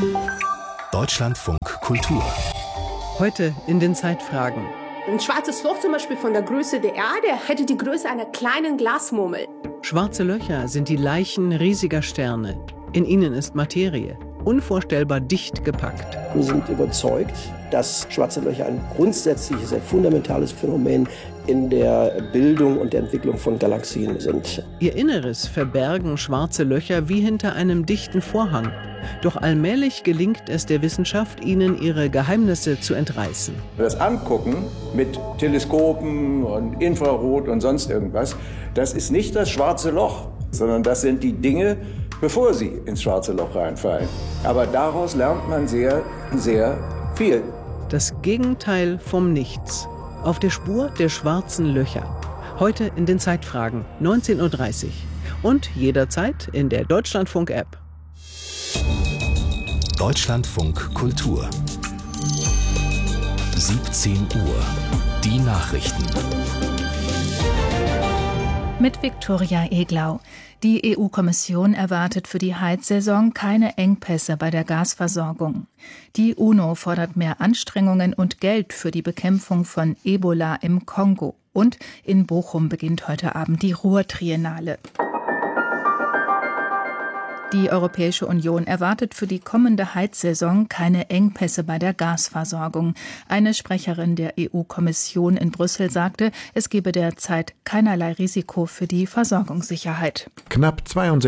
Deutschlandfunk Kultur. Heute in den Zeitfragen. Ein schwarzes Loch zum Beispiel von der Größe der Erde hätte die Größe einer kleinen Glasmurmel. Schwarze Löcher sind die Leichen riesiger Sterne. In ihnen ist Materie, unvorstellbar dicht gepackt. Wir sind überzeugt, dass schwarze Löcher ein grundsätzliches, ein fundamentales Phänomen in der Bildung und der Entwicklung von Galaxien sind. Ihr Inneres verbergen schwarze Löcher wie hinter einem dichten Vorhang. Doch allmählich gelingt es der Wissenschaft, ihnen ihre Geheimnisse zu entreißen. Das Angucken mit Teleskopen und Infrarot und sonst irgendwas, das ist nicht das schwarze Loch, sondern das sind die Dinge, bevor sie ins schwarze Loch reinfallen. Aber daraus lernt man sehr, sehr viel. Das Gegenteil vom Nichts. Auf der Spur der schwarzen Löcher. Heute in den Zeitfragen, 19:30 Uhr. Und jederzeit in der Deutschlandfunk-App. Deutschlandfunk Kultur. 17 Uhr. Die Nachrichten. Mit Viktoria Eglau. Die EU-Kommission erwartet für die Heizsaison keine Engpässe bei der Gasversorgung. Die UNO fordert mehr Anstrengungen und Geld für die Bekämpfung von Ebola im Kongo. Und in Bochum beginnt heute Abend die Ruhr-Triennale. Die Europäische Union erwartet für die kommende Heizsaison keine Engpässe bei der Gasversorgung. Eine Sprecherin der EU-Kommission in Brüssel sagte, es gebe derzeit keinerlei Risiko für die Versorgungssicherheit. Knapp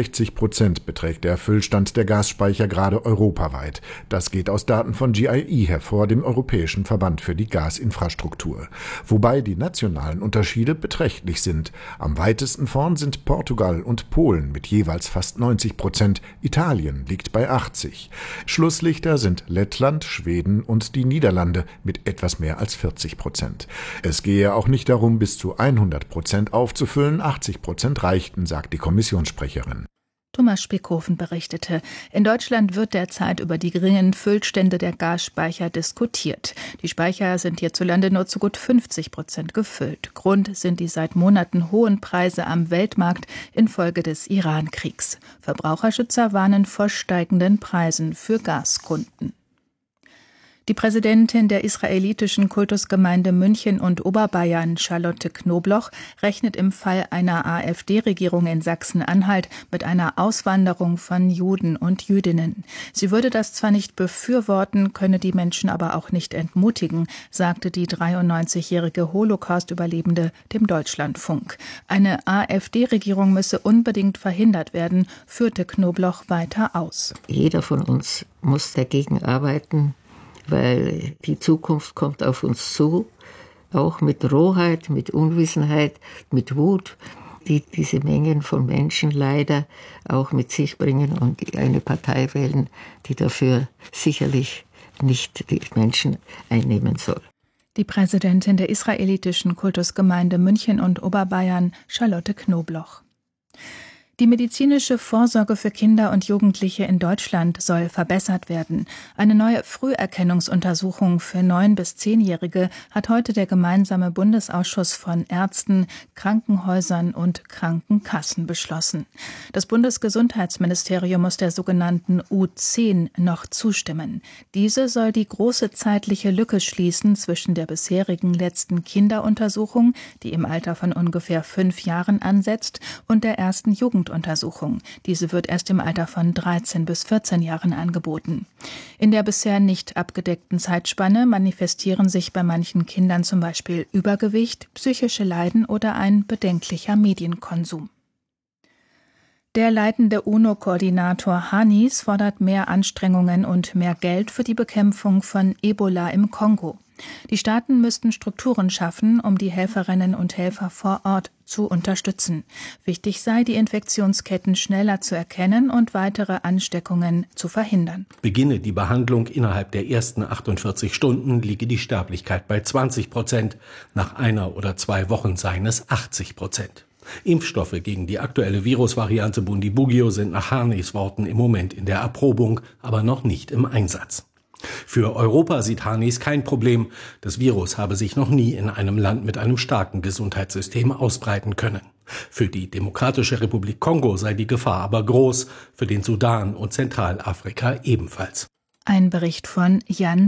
62% beträgt der Füllstand der Gasspeicher gerade europaweit. Das geht aus Daten von GIE hervor, dem Europäischen Verband für die Gasinfrastruktur. Wobei die nationalen Unterschiede beträchtlich sind. Am weitesten vorn sind Portugal und Polen mit jeweils fast 90%. Italien liegt bei 80. Schlusslichter sind Lettland, Schweden und die Niederlande mit etwas mehr als 40%. Es gehe auch nicht darum, bis zu 100% aufzufüllen, 80% reichten, sagt die Kommissionssprecherin. Thomas Spickhofen berichtete, in Deutschland wird derzeit über die geringen Füllstände der Gasspeicher diskutiert. Die Speicher sind hierzulande nur zu gut 50% gefüllt. Grund sind die seit Monaten hohen Preise am Weltmarkt infolge des Iran-Kriegs. Verbraucherschützer warnen vor steigenden Preisen für Gaskunden. Die Präsidentin der israelitischen Kultusgemeinde München und Oberbayern, Charlotte Knobloch, rechnet im Fall einer AfD-Regierung in Sachsen-Anhalt mit einer Auswanderung von Juden und Jüdinnen. Sie würde das zwar nicht befürworten, könne die Menschen aber auch nicht entmutigen, sagte die 93-jährige Holocaust-Überlebende dem Deutschlandfunk. Eine AfD-Regierung müsse unbedingt verhindert werden, führte Knobloch weiter aus. Jeder von uns muss dagegen arbeiten, weil die Zukunft kommt auf uns zu, auch mit Rohheit, mit Unwissenheit, mit Wut, die diese Mengen von Menschen leider auch mit sich bringen und eine Partei wählen, die dafür sicherlich nicht die Menschen einnehmen soll. Die Präsidentin der israelitischen Kultusgemeinde München und Oberbayern, Charlotte Knobloch. Die medizinische Vorsorge für Kinder und Jugendliche in Deutschland soll verbessert werden. Eine neue Früherkennungsuntersuchung für 9- bis 10-Jährige hat heute der gemeinsame Bundesausschuss von Ärzten, Krankenhäusern und Krankenkassen beschlossen. Das Bundesgesundheitsministerium muss der sogenannten U10 noch zustimmen. Diese soll die große zeitliche Lücke schließen zwischen der bisherigen letzten Kinderuntersuchung, die im Alter von ungefähr 5 Jahren ansetzt, und der ersten Jugenduntersuchung. Diese wird erst im Alter von 13 bis 14 Jahren angeboten. In der bisher nicht abgedeckten Zeitspanne manifestieren sich bei manchen Kindern zum Beispiel Übergewicht, psychische Leiden oder ein bedenklicher Medienkonsum. Der leitende UNO-Koordinator Hannis fordert mehr Anstrengungen und mehr Geld für die Bekämpfung von Ebola im Kongo. Die Staaten müssten Strukturen schaffen, um die Helferinnen und Helfer vor Ort zu unterstützen. Wichtig sei, die Infektionsketten schneller zu erkennen und weitere Ansteckungen zu verhindern. Beginne die Behandlung innerhalb der ersten 48 Stunden, liege die Sterblichkeit bei 20%. Nach 1 oder 2 Wochen seien es 80%. Impfstoffe gegen die aktuelle Virusvariante Bundibugyo sind nach Hannis Worten im Moment in der Erprobung, aber noch nicht im Einsatz. Für Europa sieht Hannis kein Problem. Das Virus habe sich noch nie in einem Land mit einem starken Gesundheitssystem ausbreiten können. Für die Demokratische Republik Kongo sei die Gefahr aber groß, für den Sudan und Zentralafrika ebenfalls. Ein Bericht von Jan